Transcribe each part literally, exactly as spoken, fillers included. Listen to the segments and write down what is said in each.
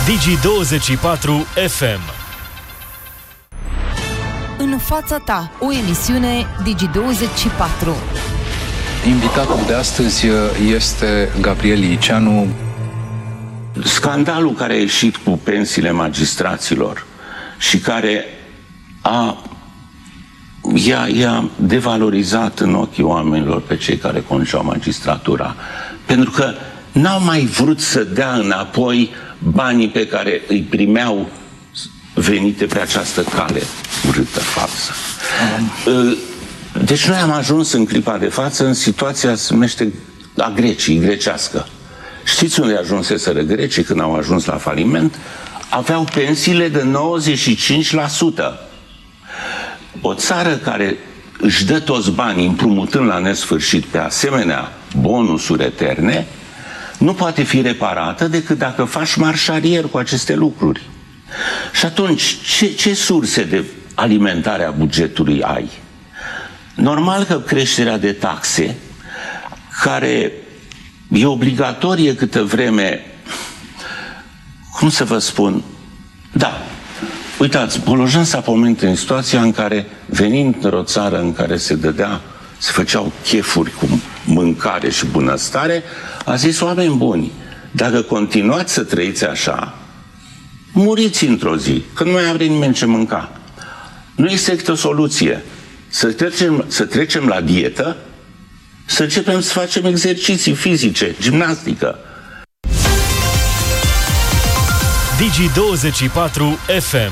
Digi douăzeci și patru F M. În fața ta, o emisiune Digi douăzeci și patru. Invitatul de astăzi este Gabriel Liceanu. Scandalul care a ieșit cu pensiile magistraților și care a i-a, i-a devalorizat în ochii oamenilor pe cei care conduceau magistratura, pentru că n-au mai vrut să dea înapoi banii pe care îi primeau venite pe această cale urâtă, falsă. Deci noi am ajuns în clipa de față în situația se numește a Greciei, grecească. Știți unde ajunseseră grecii când au ajuns la faliment? Aveau pensiile de nouăzeci și cinci la sută. O țară care își dă toți banii împrumutând la nesfârșit pe asemenea bonusuri eterne, nu poate fi reparată decât dacă faci marșarier cu aceste lucruri. Și atunci, ce, ce surse de alimentare a bugetului ai? Normal că creșterea de taxe, care e obligatorie câtă vreme, cum să vă spun, da, uitați, Bolojan s-a pomenit în situația în care, venind într-o țară în care se dădea, se făceau chefuri cu mâncare și bunăstare, a zis, oameni buni, dacă continuați să trăiți așa, muriți într-o zi, că nu mai are nimeni ce mânca. Nu este decât o soluție. Să trecem, să trecem la dietă, să începem să facem exerciții fizice, gimnastică. Digi douăzeci și patru F M.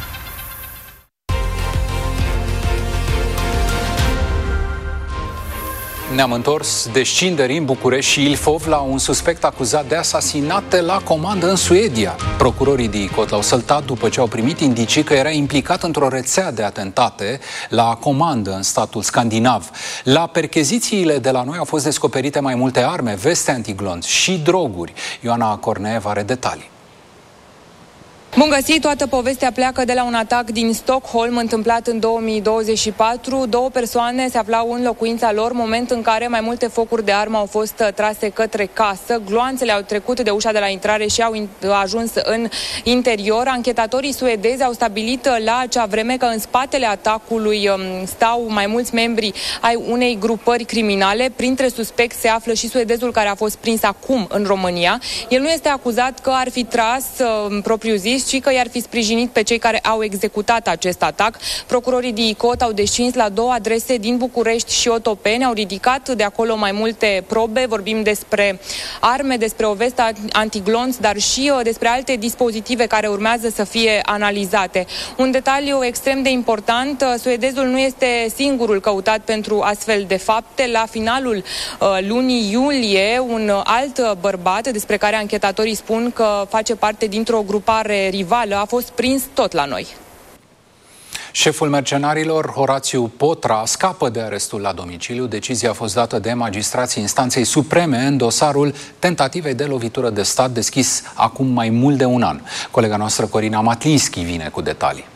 Ne-am întors de scinderi în București și Ilfov la un suspect acuzat de asasinate la comandă în Suedia. Procurorii de Icot l-au săltat după ce au primit indicii că era implicat într-o rețea de atentate la comandă în statul scandinav. La perchezițiile de la noi au fost descoperite mai multe arme, veste antiglonț și droguri. Ioana Corneev are detalii. Bun găsit, toată povestea pleacă de la un atac din Stockholm întâmplat în două mii douăzeci și patru. Două persoane se aflau în locuința lor, moment în care mai multe focuri de armă au fost trase către casă. Gloanțele au trecut de ușa de la intrare și au ajuns în interior. Anchetatorii suedezi au stabilit la acea vreme că în spatele atacului stau mai mulți membri ai unei grupări criminale. Printre suspecți se află și suedezul care a fost prins acum în România. El nu este acuzat că ar fi tras propriu zis, ci că i-ar fi sprijinit pe cei care au executat acest atac. Procurorii de Icot au descins la două adrese din București și Otopeni, au ridicat de acolo mai multe probe, vorbim despre arme, despre o vestă antiglonț, dar și despre alte dispozitive care urmează să fie analizate. Un detaliu extrem de important, suedezul nu este singurul căutat pentru astfel de fapte. La finalul uh, lunii iulie, un alt bărbat, despre care anchetatorii spun că face parte dintr-o grupare rivală, a fost prins tot la noi. Șeful mercenarilor, Horațiu Potra, scapă de arestul la domiciliu. Decizia a fost dată de magistrații instanței supreme în dosarul tentativei de lovitură de stat deschis acum mai mult de un an. Colega noastră Corina Matlinski vine cu detalii.